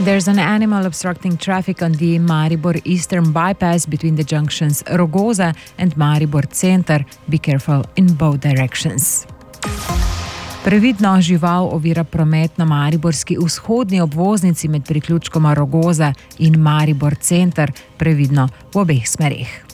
There's an animal obstructing traffic on the Maribor Eastern bypass between the junctions Rogoza and Maribor Center. Be careful in both directions. Previdno žival ovira promet na mariborski vzhodni obvoznici med priključkoma Rogoza in Maribor Center, previdno v obeh smereh.